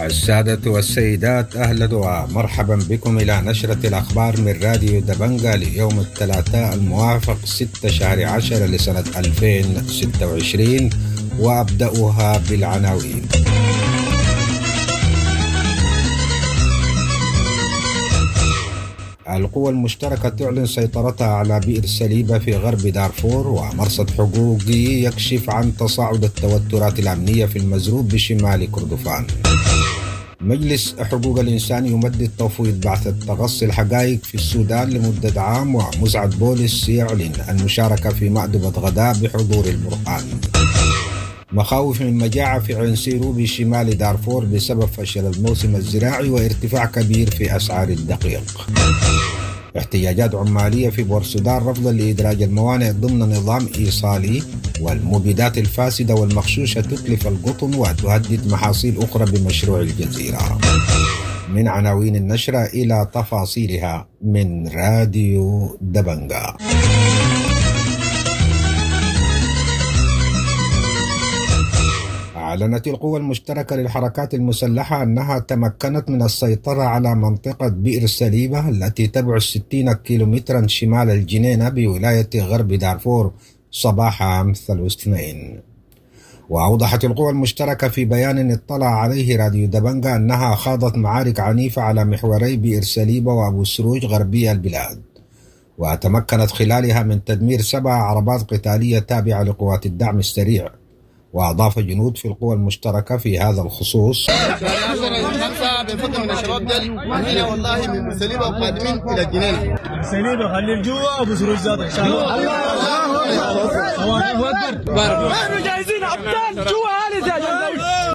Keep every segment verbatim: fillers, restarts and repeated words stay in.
السادة والسيدات، أهلا ومرحبا بكم إلى نشرة الأخبار من راديو دبنجة ليوم الثلاثاء الموافق ستة شهر عشر لسنة ألفين وستة وعشرين، وأبدأها بالعناوين. القوى المشتركة تعلن سيطرتها على بئر سليبة في غرب دارفور، ومرصد حقوقي يكشف عن تصاعد التوترات الأمنية في المزروب بشمال كردفان. مجلس حقوق الإنسان يمدد تفويض بعثة تغصي الحقائق في السودان لمدة عام، ومسعد بولس يعلن المشاركة في مأدبة غداء بحضور البرهان. مخاوف من مجاعة في عين سيرو بشمال دارفور بسبب فشل الموسم الزراعي وارتفاع كبير في أسعار الدقيق. احتياجات عمالية في بورسودان رفضا لإدراج الموانئ ضمن نظام إيصالي، والمبيدات الفاسدة والمغشوشة تتلف القطن وتهدد محاصيل أخرى بمشروع الجزيرة. من عناوين النشرة إلى تفاصيلها من راديو دبنجة. أعلنت القوى المشتركة للحركات المسلحة أنها تمكنت من السيطرة على منطقة بئر سليبة التي تبعد ستين كيلومترا شمال الجنينة بولاية غرب دارفور صباح أمس الاثنين. وأوضحت القوى المشتركة في بيان اطلع عليه راديو دبنجة أنها خاضت معارك عنيفة على محوري بئر سليبة وأبو سروج غربي البلاد، وتمكنت خلالها من تدمير سبع عربات قتالية تابعة لقوات الدعم السريع. وأضاف جنود في القوى المشتركة في هذا الخصوص: بنفكر من الشباب ديل احنا والله من سليبة قادمين إلى الجنينة. سليبة خلي الجوا أبو سروج ذات إن شاء الله. الله أكبر. نحن جاهزين أبطال جوا هذه.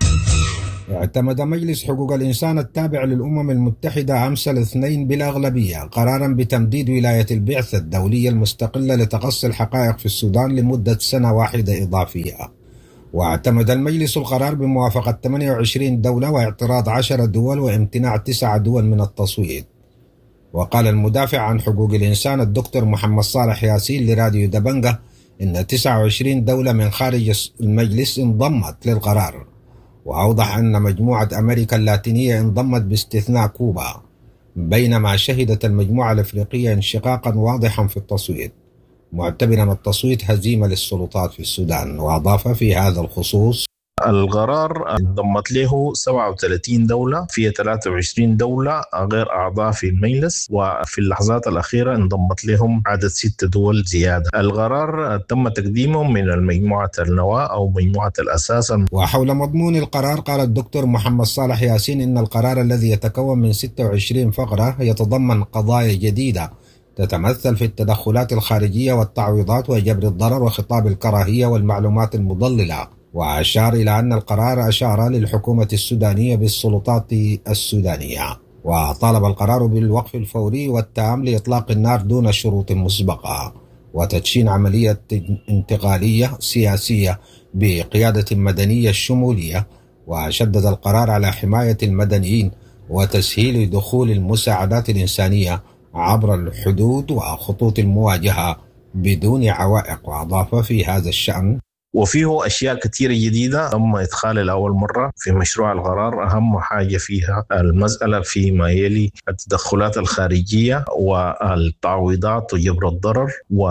اعتمد مجلس حقوق الإنسان التابع للأمم المتحدة أمس الاثنين بالأغلبية قرارا بتمديد ولاية البعثة الدولية المستقلة لتقصي الحقائق في السودان لمدة سنة واحدة إضافية. واعتمد المجلس القرار بموافقة ثمانية وعشرين دولة واعتراض عشر دول وامتناع تسع دول من التصويت. وقال المدافع عن حقوق الإنسان الدكتور محمد صالح ياسين لراديو دبنجة إن تسعة وعشرين دولة من خارج المجلس انضمت للقرار، وأوضح أن مجموعة أمريكا اللاتينية انضمت باستثناء كوبا، بينما شهدت المجموعة الأفريقية انشقاقا واضحا في التصويت، معتبرا التصويت هزيمة للسلطات في السودان. وأضاف في هذا الخصوص: القرار انضمت له سبعة وثلاثين دولة، فيها ثلاثة وعشرين دولة غير أعضاء في المجلس، وفي اللحظات الأخيرة انضمت لهم عدد ست دول زيادة. القرار تم تقديمه من المجموعة النواة أو مجموعة الأساس. وحول مضمون القرار قال الدكتور محمد صالح ياسين إن القرار الذي يتكون من ستة وعشرين فقرة يتضمن قضايا جديدة تتمثل في التدخلات الخارجية والتعويضات وجبر الضرر وخطاب الكراهية والمعلومات المضللة. وأشار إلى أن القرار أشار للحكومة السودانية بالسلطات السودانية، وطالب القرار بالوقف الفوري والتام لإطلاق النار دون شروط مسبقة، وتدشين عملية انتقالية سياسية بقيادة مدنية شمولية. وشدد القرار على حماية المدنيين وتسهيل دخول المساعدات الإنسانية عبر الحدود وخطوط المواجهة بدون عوائق. وأضاف في هذا الشأن: وفيه أشياء كثيرة جديدة تم إدخالها لأول مرة في مشروع القرار. أهم حاجة فيها المسألة فيما يلي التدخلات الخارجية والتعويضات وجبر الضرر،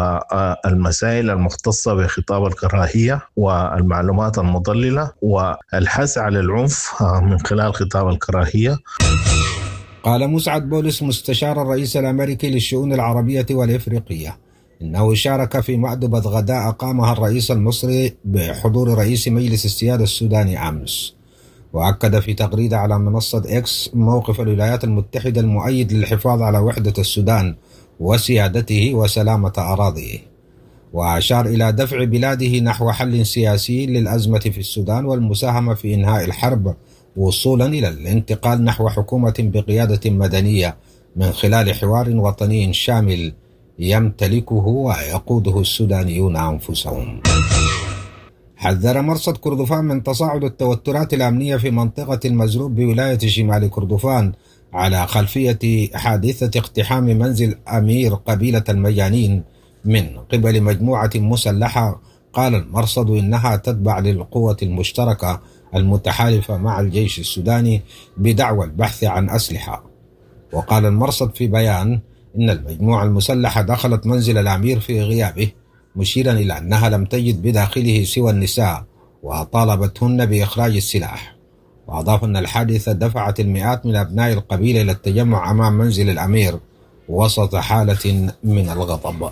والمسائل المختصة بخطاب الكراهية والمعلومات المضللة، والحث على العنف من خلال خطاب الكراهية. قال مسعد بولس مستشار الرئيس الأمريكي للشؤون العربية والإفريقية إنه شارك في مأدبة غداء أقامها الرئيس المصري بحضور رئيس مجلس السيادة السوداني أمس. وأكد في تغريدة على منصة إكس موقف الولايات المتحدة المؤيد للحفاظ على وحدة السودان وسيادته وسلامة أراضيه، وأشار إلى دفع بلاده نحو حل سياسي للأزمة في السودان والمساهمة في إنهاء الحرب وصولا إلى الانتقال نحو حكومة بقيادة مدنية من خلال حوار وطني شامل يمتلكه ويقوده السودانيون أنفسهم. حذر مرصد كردفان من تصاعد التوترات الأمنية في منطقة المزروب بولاية شمال كردفان على خلفية حادثة اقتحام منزل أمير قبيلة المجانين من قبل مجموعة مسلحة. قال المرصد إنها تتبع للقوة المشتركة المتحالفة مع الجيش السوداني بدعوى البحث عن أسلحة. وقال المرصد في بيان إن المجموعة المسلحة دخلت منزل الأمير في غيابه، مشيرا إلى أنها لم تجد بداخله سوى النساء وطالبتهن بإخراج السلاح. وأضاف أن الحادثة دفعت المئات من أبناء القبيلة إلى التجمع أمام منزل الأمير وسط حالة من الغضب.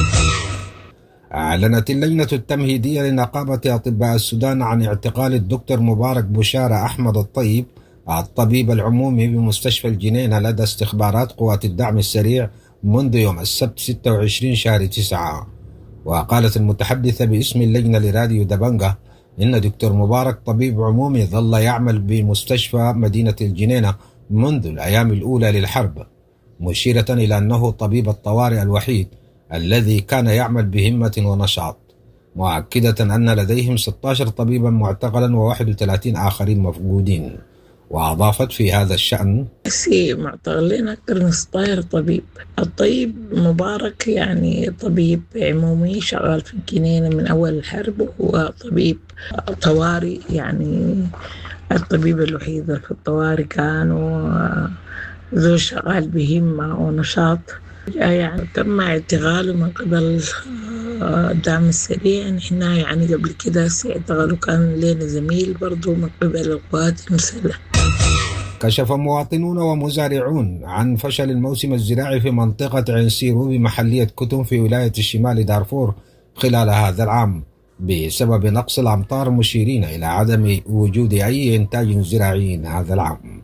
أعلنت اللجنة التمهيدية لنقابة أطباء السودان عن اعتقال الدكتور مبارك بشارة أحمد الطيب الطبيب العمومي بمستشفى الجنينة لدى استخبارات قوات الدعم السريع منذ يوم السبت ستة وعشرين شهر تسعة. وقالت المتحدثة باسم اللجنة لراديو دبنجة إن دكتور مبارك طبيب عمومي ظل يعمل بمستشفى مدينة الجنينة منذ الأيام الأولى للحرب، مشيرة إلى أنه طبيب الطوارئ الوحيد الذي كان يعمل بهمة ونشاط، مؤكدة أن لديهم ستة عشر طبيبا معتقلا وواحد وثلاثين آخرين مفقودين. وأضافت في هذا الشأن: سي معتقلين أكثر من ستة عشر طبيب. الطيب مبارك يعني طبيب عمومي شغال في الجنينة من أول الحرب، وهو طبيب طوارئ، يعني الطبيب الوحيد في الطوارئ كان وذو شغال بهمة ونشاط. يعني تم اعتقاله من قبل الدعم السريع. نحن يعني قبل كده اعتقاله كان لنا زميل برضو من قبل القوات المسلحة. كشف مواطنون ومزارعون عن فشل الموسم الزراعي في منطقة عين سيرو بمحلية كتم في ولاية الشمال دارفور خلال هذا العام بسبب نقص الأمطار، مشيرين إلى عدم وجود أي إنتاج زراعي هذا العام.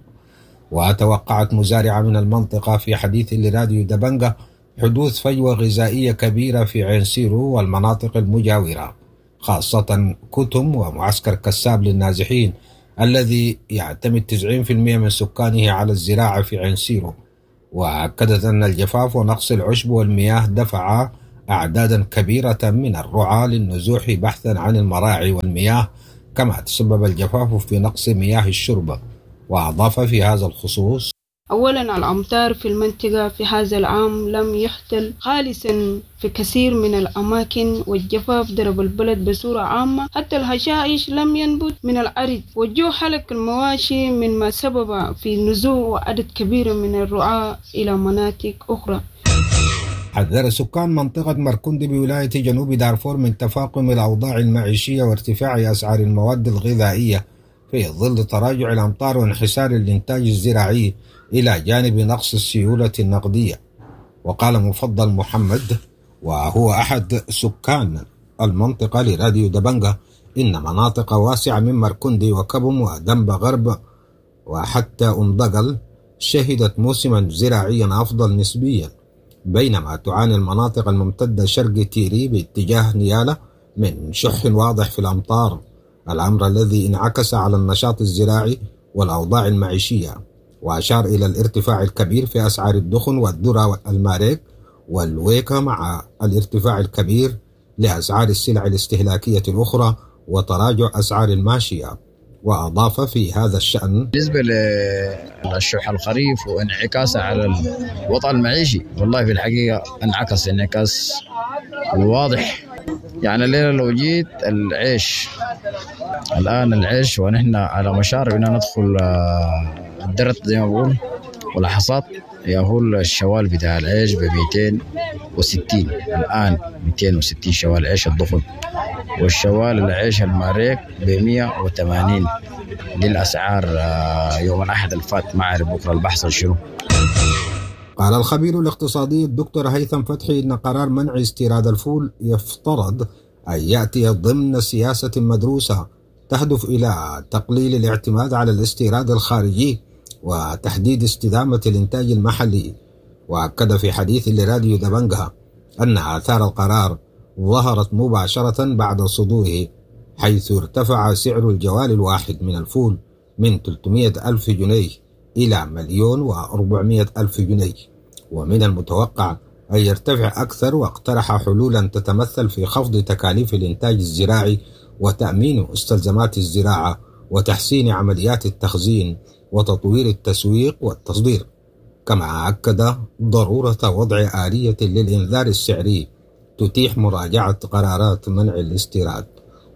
وتوقعت مزارعة من المنطقة في حديث لراديو دبنجة حدوث فجوة غذائية كبيرة في عين سيرو والمناطق المجاورة، خاصة كتم ومعسكر كساب للنازحين الذي يعتمد تسعين بالمئة من سكانه على الزراعة في عين سيرو. وأكدت أن الجفاف ونقص العشب والمياه دفع أعدادا كبيرة من الرعاة للنزوح بحثا عن المراعي والمياه، كما تسبب الجفاف في نقص مياه الشرب. وأضاف في هذا الخصوص: أولا الأمطار في المنطقة في هذا العام لم يحتل خالصا في كثير من الأماكن، والجفاف ضرب البلد بصورة عامة، حتى الحشائش لم ينبت من الأرض، والجو حلق المواشي مما سبب في نزوح عدد كبير من الرعاة إلى مناطق أخرى. حذر سكان منطقة مركندي بولاية جنوب دارفور من تفاقم الأوضاع المعيشية وارتفاع أسعار المواد الغذائية في ظل تراجع الأمطار وانحسار الإنتاج الزراعي إلى جانب نقص السيولة النقدية. وقال مفضل محمد وهو أحد سكان المنطقة لراديو دبنجة إن مناطق واسعة من مركندي وكبم ودنب غرب وحتى أمدقل شهدت موسما زراعيا أفضل نسبيا، بينما تعاني المناطق الممتدة شرق تيري باتجاه نيالة من شح واضح في الأمطار، الأمر الذي انعكس على النشاط الزراعي والأوضاع المعيشية. وأشار إلى الارتفاع الكبير في أسعار الدخن والذرة والماريك والويكا مع الارتفاع الكبير لأسعار السلع الاستهلاكية الأخرى وتراجع أسعار الماشية. وأضاف في هذا الشأن: بالنسبة للشح الخريف وانعكاسه على الوضع المعيشي، والله في الحقيقة انعكس انعكاس واضح. يعني الليلة لو جيت العيش الآن العيش ونحن على مشارف أن ندخل الدرت زي ما بقول والحصاد، يهول الشوال بتاع العيش ب مئتين وستين الآن، مئتين وستين شوال عيش الضخم، والشوال العيش الماريك ب مئة وثمانين. للأسعار يوم الأحد الفات، ما أعرف بكرة البحث شنو. قال الخبير الاقتصادي الدكتور هيثم فتحي إن قرار منع استيراد الفول يفترض أن يأتي ضمن سياسة مدروسة تهدف إلى تقليل الاعتماد على الاستيراد الخارجي وتحديد استدامة الإنتاج المحلي. وأكد في حديث لراديو دبنجة أن آثار القرار ظهرت مباشرة بعد صدوره، حيث ارتفع سعر الجوال الواحد من الفول من ثلاثمئة ألف جنيه إلى مليون وأربعمئة ألف جنيه، ومن المتوقع أن يرتفع أكثر. واقترح حلولا تتمثل في خفض تكاليف الإنتاج الزراعي وتأمين مستلزمات الزراعة وتحسين عمليات التخزين وتطوير التسويق والتصدير، كما أكد ضرورة وضع آلية للإنذار السعري تتيح مراجعة قرارات منع الاستيراد.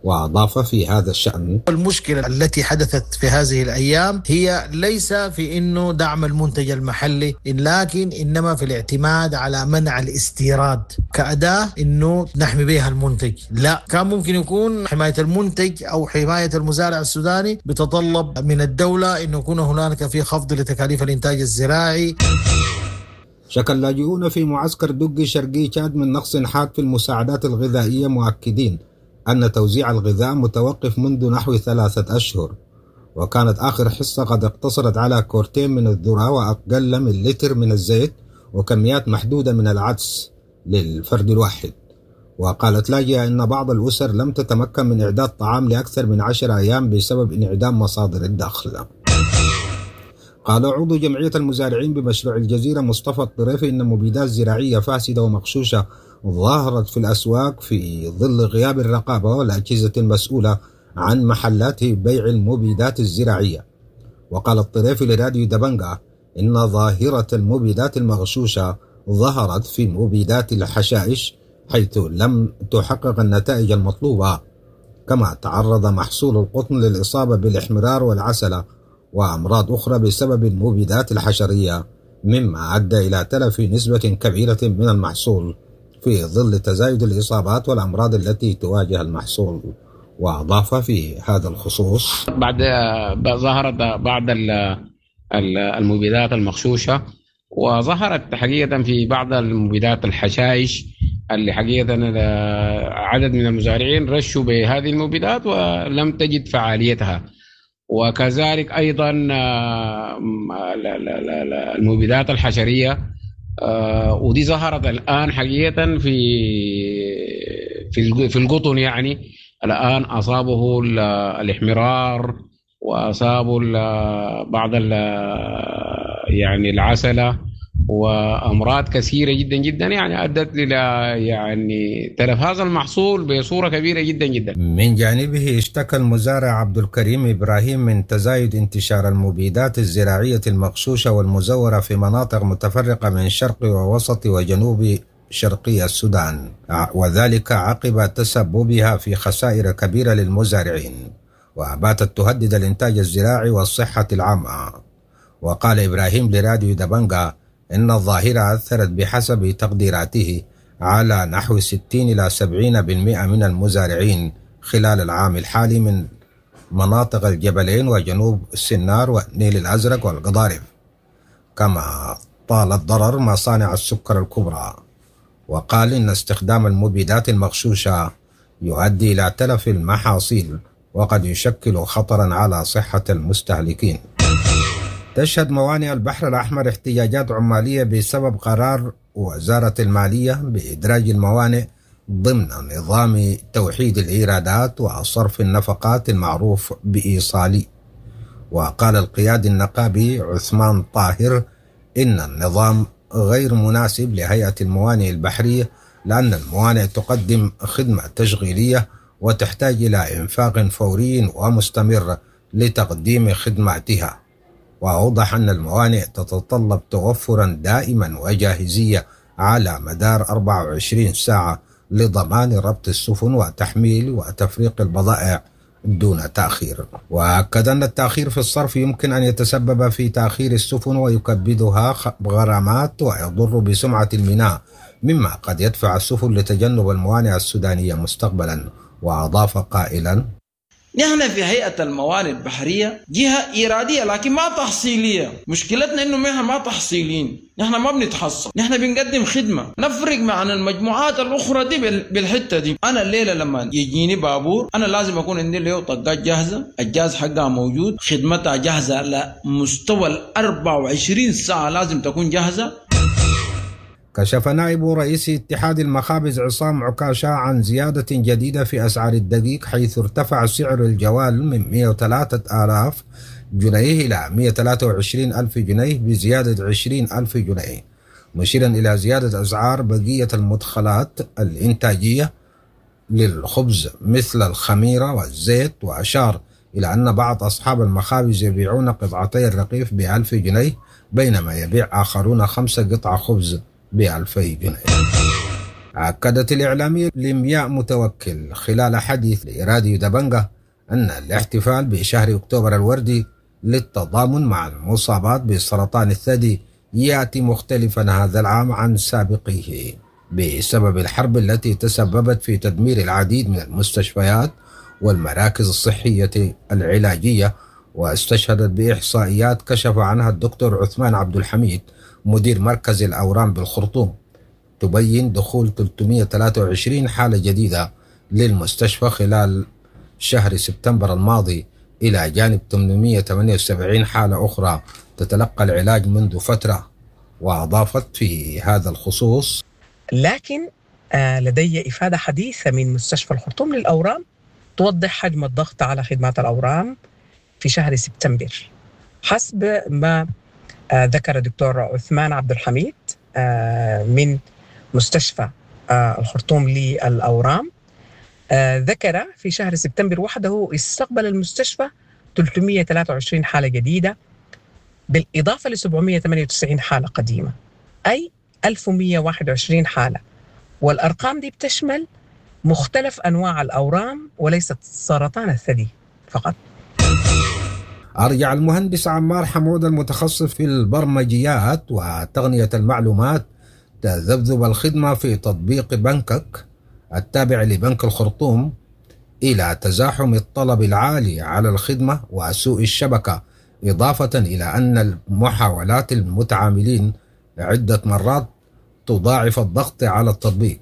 وأضاف في هذا الشأن: المشكلة التي حدثت في هذه الأيام هي ليس في إنه دعم المنتج المحلي، لكن إنما في الاعتماد على منع الاستيراد كأداة إنه نحمي بها المنتج. لا، كان ممكن يكون حماية المنتج أو حماية المزارع السوداني بتطلب من الدولة إنه يكون هناك في خفض لتكاليف الإنتاج الزراعي. شكى اللاجئون في معسكر دقي شرقي تشاد من نقص حاد في المساعدات الغذائية، مؤكدين أن توزيع الغذاء متوقف منذ نحو ثلاثة أشهر، وكانت آخر حصة قد اقتصرت على كورتين من الذرة وأقل من لتر من الزيت وكميات محدودة من العدس للفرد الواحد. وقالت لاجئة أن بعض الأسر لم تتمكن من إعداد طعام لأكثر من عشر أيام بسبب انعدام مصادر الدخل. قال عضو جمعية المزارعين بمشروع الجزيرة مصطفى الطريفي إن مبيدات زراعية فاسدة ومغشوشة ظهرت في الأسواق في ظل غياب الرقابة والأجهزة المسؤولة عن محلات بيع المبيدات الزراعية. وقال الطريفي لراديو دبنجة إن ظاهرة المبيدات المغشوشة ظهرت في مبيدات الحشائش حيث لم تحقق النتائج المطلوبة، كما تعرض محصول القطن للإصابة بالاحمرار والعسلة وأمراض أخرى بسبب المبيدات الحشرية، مما أدى إلى تلف نسبة كبيرة من المحصول في ظل تزايد الإصابات والأمراض التي تواجه المحصول. وأضاف في هذا الخصوص: بعد ظهرت بعض المبيدات المغشوشة، وظهرت حقيقة في بعض المبيدات الحشائش اللي حقيقة عدد من المزارعين رشوا بهذه المبيدات ولم تجد فعاليتها، وكذلك أيضا المبيدات الحشرية، ودي ظهرت الآن حقيقة في في القطن. يعني الآن أصابه الاحمرار وأصابوا بعض يعني العسلة وأمراض كثيرة جدا جدا، يعني أدت إلى يعني تلف هذا المحصول بصورة كبيرة جدا جدا. من جانبه اشتكى المزارع عبد الكريم إبراهيم من تزايد انتشار المبيدات الزراعية المغشوشة والمزورة في مناطق متفرقة من شرق ووسط وجنوب شرقي السودان، وذلك عقب تسببها في خسائر كبيرة للمزارعين، وباتت تهدد الإنتاج الزراعي والصحة العامة. وقال إبراهيم لراديو دبنجة إن الظاهرة أثرت بحسب تقديراته على نحو ستين إلى سبعين بالمئة من المزارعين خلال العام الحالي من مناطق الجبلين وجنوب السنار والنيل الأزرق والقضارف، كما طال الضرر مصانع السكر الكبرى. وقال إن استخدام المبيدات المغشوشة يؤدي إلى تلف المحاصيل وقد يشكل خطرا على صحة المستهلكين. تشهد موانئ البحر الأحمر احتجاجات عمالية بسبب قرار وزارة المالية بإدراج الموانئ ضمن نظام توحيد الإيرادات وصرف النفقات المعروف بإيصالي. وقال القيادي النقابي عثمان طاهر إن النظام غير مناسب لهيئة الموانئ البحرية، لأن الموانئ تقدم خدمة تشغيلية وتحتاج إلى إنفاق فوري ومستمر لتقديم خدماتها. وأوضح أن الموانئ تتطلب توفرا دائما وجاهزية على مدار أربعة وعشرين ساعة لضمان ربط السفن وتحميل وتفريق البضائع دون تأخير. وأكد أن التأخير في الصرف يمكن أن يتسبب في تأخير السفن ويكبدها غرامات ويضر بسمعة الميناء، مما قد يدفع السفن لتجنب الموانئ السودانية مستقبلا. وأضاف قائلا: نحن في هيئة الموانئ البحرية جهة إيرادية لكن ما تحصيلية. مشكلتنا إنه نحن ما تحصيلين، نحن ما بنتحصل، نحن بنقدم خدمة نفرق مع المجموعات الأخرى دي بالحتة دي. أنا الليلة لما يجيني بابور أنا لازم أكون عندي له طاقات جاهزة، الجهاز حقها موجود، خدمتها جاهزة على مستوى الأربعة وعشرين ساعة لازم تكون جاهزة. كشف نائب رئيس اتحاد المخابز عصام عكاشة عن زيادة جديدة في أسعار الدقيق، حيث ارتفع سعر الجوال من مئة وثلاثة آلاف جنيه إلى مئة وثلاثة وعشرين ألف جنيه بزيادة عشرين ألف جنيه، مشيرا إلى زيادة أسعار بقية المدخلات الإنتاجية للخبز مثل الخميرة والزيت. وأشار إلى أن بعض أصحاب المخابز يبيعون قطعتي الرقيف بألف جنيه بينما يبيع آخرون خمسة قطع خبز بألفي جنيه. أكدت الإعلامية لمياء متوكل خلال حديث لراديو دبنجة أن الاحتفال بشهر أكتوبر الوردي للتضامن مع المصابات بسرطان الثدي يأتي مختلفا هذا العام عن سابقيه بسبب الحرب التي تسببت في تدمير العديد من المستشفيات والمراكز الصحية العلاجية، واستشهدت بإحصائيات كشف عنها الدكتور عثمان عبد الحميد مدير مركز الأورام بالخرطوم تبين دخول ثلاثمئة وثلاثة وعشرين حالة جديدة للمستشفى خلال شهر سبتمبر الماضي، إلى جانب ثمانمئة وثمانية وسبعين حالة أخرى تتلقى العلاج منذ فترة. وأضافت في هذا الخصوص: لكن لدي إفادة حديثة من مستشفى الخرطوم للأورام توضح حجم الضغط على خدمات الأورام في شهر سبتمبر. حسب ما ذكر الدكتور عثمان عبد الحميد من مستشفى الخرطوم للأورام، ذكر في شهر سبتمبر وحده استقبل المستشفى ثلاثمئة وثلاثة وعشرين حالة جديدة بالإضافة ل سبعمئة وثمانية وتسعين حالة قديمة، أي ألف ومئة وواحد وعشرين حالة. والأرقام دي بتشمل مختلف أنواع الأورام وليست سرطان الثدي فقط. أرجع المهندس عمار حمود المتخصص في البرمجيات وتقنية المعلومات تذبذب الخدمة في تطبيق بنكك التابع لبنك الخرطوم إلى تزاحم الطلب العالي على الخدمة وسوء الشبكة، إضافة إلى أن محاولات المتعاملين عدة مرات تضاعف الضغط على التطبيق.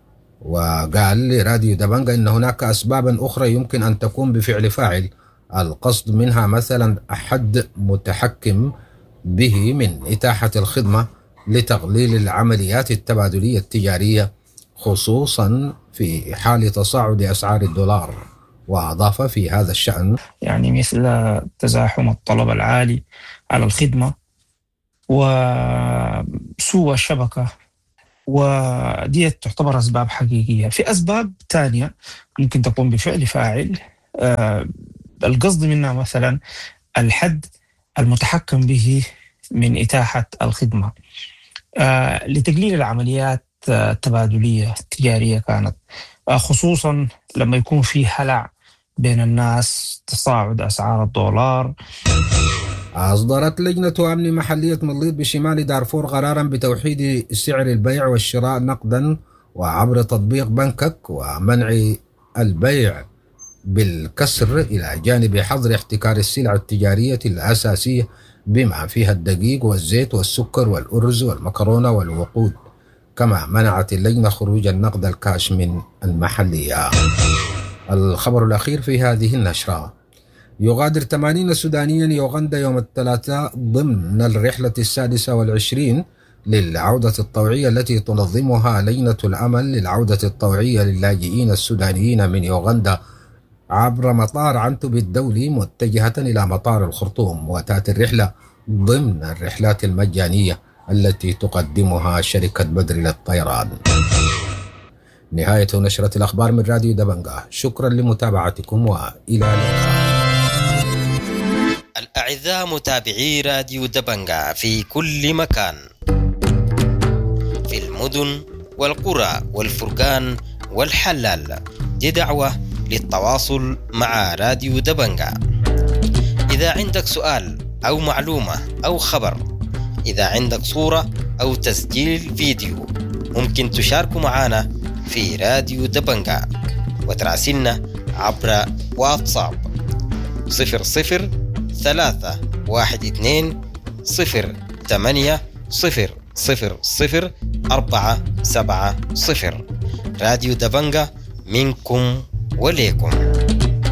وقال لراديو دبنجة إن هناك أسبابا أخرى يمكن أن تكون بفعل فاعل، القصد منها مثلا أحد متحكم به من إتاحة الخدمة لتقليل العمليات التبادلية التجارية خصوصا في حال تصاعد أسعار الدولار. وأضاف في هذا الشأن: يعني مثل تزاحم الطلب العالي على الخدمة وسوء الشبكة، ودي تعتبر أسباب حقيقية. في أسباب تانية ممكن تكون بفعل فاعل، آه القصد منها مثلا الحد المتحكم به من إتاحة الخدمة آه لتقليل العمليات التبادلية التجارية كانت، آه خصوصا لما يكون في هلع بين الناس، تصاعد أسعار الدولار. أصدرت لجنة أمن محلية مليط بشمال دارفور قرارا بتوحيد سعر البيع والشراء نقدا وعبر تطبيق بنكك ومنع البيع بالكسر، إلى جانب حظر احتكار السلع التجارية الأساسية بما فيها الدقيق والزيت والسكر والأرز والمكرونة والوقود. كما منعت اللجنة خروج النقد الكاش من المحلية. الخبر الأخير في هذه النشرة: يغادر ثمانين سودانيا يوغندا يوم الثلاثاء ضمن الرحلة السادسة والعشرين للعودة الطوعية التي تنظمها لجنة الأمل للعودة الطوعية للاجئين السودانيين من يوغندا عبر مطار عنتوب الدولي متجهة إلى مطار الخرطوم. وتأتي الرحلة ضمن الرحلات المجانية التي تقدمها شركة بدر للطيران. نهاية نشرة الأخبار من راديو دبنجة، شكرا لمتابعتكم وإلى اللقاء. الأعزاء متابعي راديو دبنجة في كل مكان، في المدن والقرى والفرقان والحلال، دي دعوة للتواصل مع راديو دبنجة. إذا عندك سؤال أو معلومة أو خبر، إذا عندك صورة أو تسجيل فيديو، ممكن تشاركوا معنا في راديو دبنجة وتراسلنا عبر واتساب صفر صفر ثلاثة واحد اثنين صفر ثمانية صفر صفر صفر أربعة سبعة صفر. راديو دبنجة منكم وليكم.